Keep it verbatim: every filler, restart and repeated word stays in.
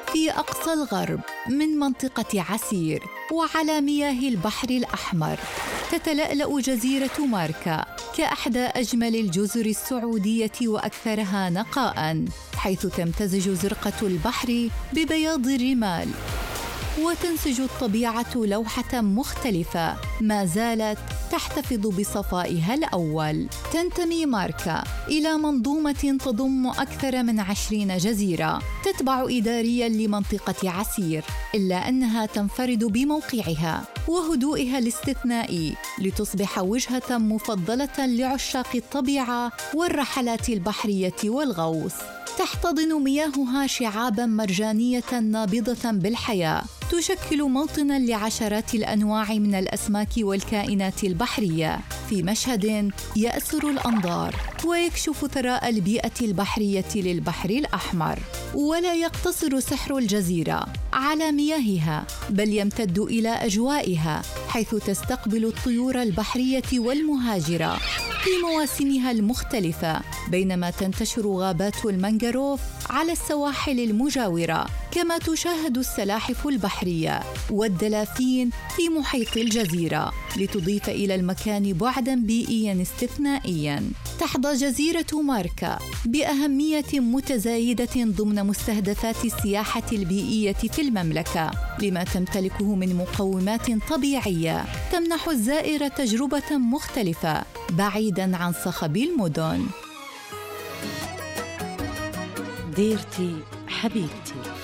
في أقصى الغرب من منطقة عسير وعلى مياه البحر الأحمر، تتلألأ جزيرة ماركا كأحدى أجمل الجزر السعودية وأكثرها نقاءً، حيث تمتزج زرقة البحر ببياض الرمال، وتنسج الطبيعة لوحة مختلفة ما زالت تحتفظ بصفائها الأول. تنتمي ماركا إلى منظومة تضم أكثر من عشرين جزيرة تتبع إدارياً لمنطقة عسير، إلا أنها تنفرد بموقعها وهدوئها الاستثنائي لتصبح وجهة مفضلة لعشاق الطبيعة والرحلات البحرية والغوص. تحتضن مياهها شعاباً مرجانية نابضة بالحياة، تشكل موطناً لعشرات الأنواع من الأسماك والكائنات البحرية في مشهد يأسر الأنظار ويكشف ثراء البيئة البحرية للبحر الأحمر. ولا يقتصر سحر الجزيرة على مياهها، بل يمتد إلى أجوائها، حيث تستقبل الطيور البحرية والمهاجرة في مواسمها المختلفة، بينما تنتشر غابات المانجروف على السواحل المجاورة، كما تشاهد السلاحف البحرية والدلافين في محيط الجزيرة، لتضيف إلى المكان بعداً بيئياً استثنائياً. تحظى جزيرة ماركا بأهمية متزايدة ضمن مستهدفات السياحة البيئية في المملكة، لما تمتلكه من مقومات طبيعية تمنح الزائر تجربة مختلفة بعيداً عن صخب المدن. ديرتي حبيبتي.